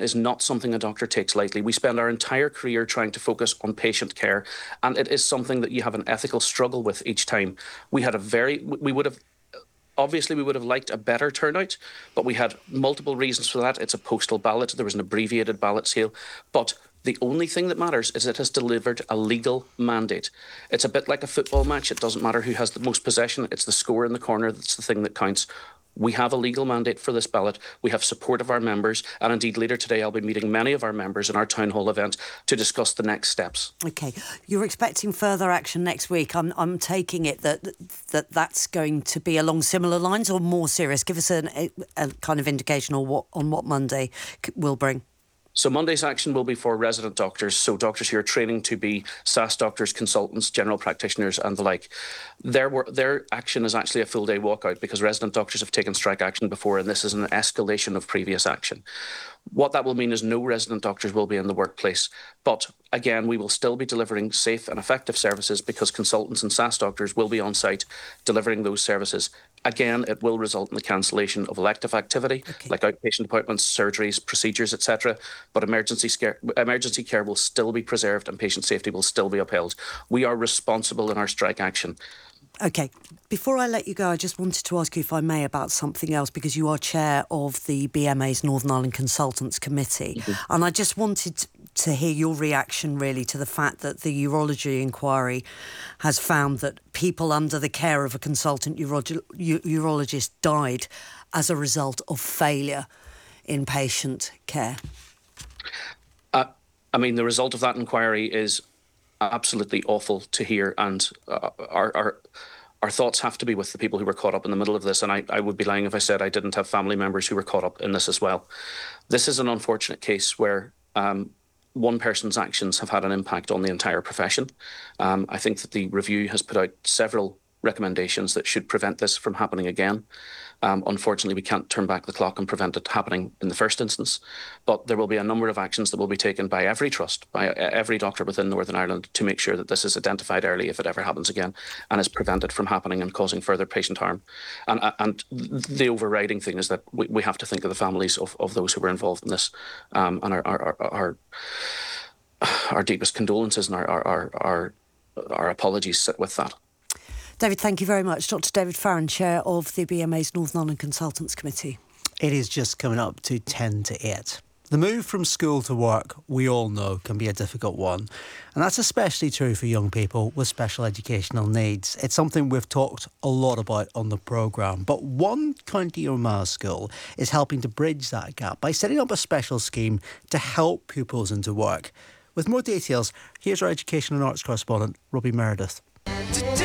is not something a doctor takes lightly. We spend our entire career trying to focus on patient care, and it is something that you have an ethical struggle with each time. We would have Obviously, we would have liked a better turnout, but we had multiple reasons for that. It's a postal ballot. There was an abbreviated ballot scale. But the only thing that matters is it has delivered a legal mandate. It's a bit like a football match. It doesn't matter who has the most possession. It's the score in the corner that's the thing that counts. We have a legal mandate for this ballot. We have support of our members. And indeed, later today, I'll be meeting many of our members in our town hall event to discuss the next steps. OK. You're expecting further action next week. I'm taking it that's going to be along similar lines or more serious. Give us a kind of indication on what Monday will bring. So Monday's action will be for resident doctors, so doctors who are training to be SAS doctors, consultants, general practitioners and the like. Their action is actually a full-day walkout because resident doctors have taken strike action before, and this is an escalation of previous action. What that will mean is no resident doctors will be in the workplace. But again, we will still be delivering safe and effective services because consultants and SAS doctors will be on site delivering those services. Again, it will result in the cancellation of elective activity, like outpatient appointments, surgeries, procedures, etc. But emergency care will still be preserved and patient safety will still be upheld. We are responsible in our strike action. OK. Before I let you go, I just wanted to ask you, if I may, about something else, because you are chair of the BMA's Northern Ireland Consultants Committee. Mm-hmm. And I just wanted to hear your reaction, really, to the fact that the urology inquiry has found that people under the care of a consultant urologist died as a result of failure in patient care. I mean, the result of that inquiry is absolutely awful to hear, and our thoughts have to be with the people who were caught up in the middle of this, and I would be lying if I said I didn't have family members who were caught up in this as well. This is an unfortunate case where one person's actions have had an impact on the entire profession. I think that the review has put out several recommendations that should prevent this from happening again. Unfortunately, we can't turn back the clock and prevent it happening in the first instance, but there will be a number of actions that will be taken by every trust, by every doctor within Northern Ireland to make sure that this is identified early if it ever happens again and is prevented from happening and causing further patient harm. And the overriding thing is that we have to think of the families of those who were involved in this, and our deepest condolences and our apologies sit with that. David, thank you very much. Dr David Farron, Chair of the BMA's Northern Ireland Consultants Committee. It is just coming up to 10 to 8. The move from school to work, we all know, can be a difficult one. And that's especially true for young people with special educational needs. It's something we've talked a lot about on the programme. But one County Armagh school is helping to bridge that gap by setting up a special scheme to help pupils into work. With more details, here's our Education and Arts correspondent, Robbie Meredith.